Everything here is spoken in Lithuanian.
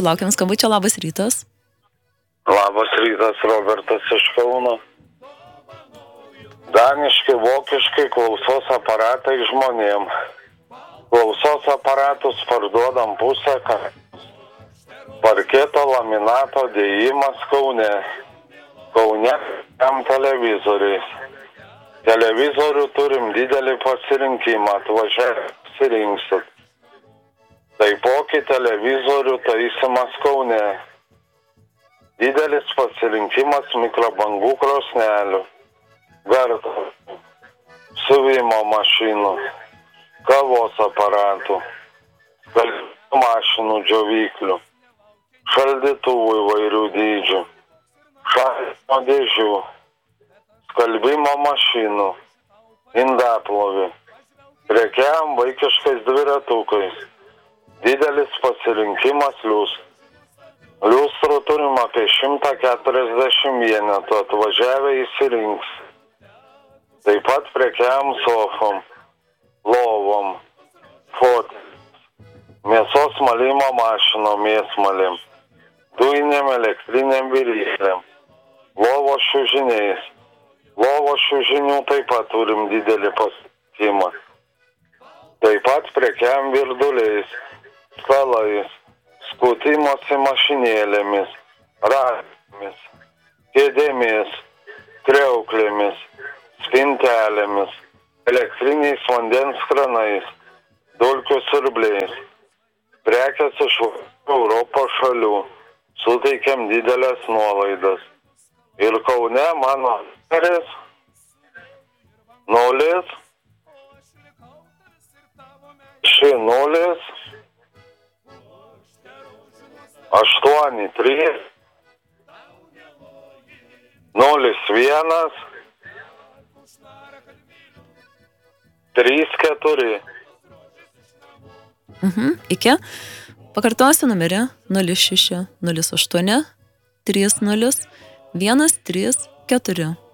laukiam skambučio, labas rytas. Labas rytas, Robertas iš Kauno. Daniški, vokiški klausos aparatai žmonėm. Klausos aparatus parduodam pusę, parketo laminato dėjimas Kaune. Kaune jam televizoriais. Televizorių turim didelį pasirinkimą, atvažiavę pasirinksit. Taipogi televizorių taisymas Kaune. Didelis pasirinkimas mikrobangų krosnelių, gardo, siuvimo mašinų, kavos aparatų, skalbimo mašinų džiovyklių, šaldytuvų įvairių dydžių, šaldymo dėžių, skalbimo mašinų, indaplovių, prekiam vaikiškais dviratukais, didelis pasirinkimas liustrų. Liustrų turim apie 140 vienetų, atvažiavę įsirinks. Taip pat prekiam sofom, lovom, mėsos malimo mašinom, mėsmalėm, dujinėm elektriniam viryklėm, lovos šiužiniais. Lovos šiužinių taip pat turim didelį pasirinkimą. Taip pat prekiam virduliais, stalais, skutimosi mašinėlėmis, ratėmis, kėdėmis, kriauklėmis, spintelėmis, elektriniais vandens kranais, dulkių siurbliais. Prekės iš Europos šalių, suteikiam didelės nuolaidas. Ir Kaune mano numeris 083 01 34. Iki. Pakartosiu numerį 06 08 30 134.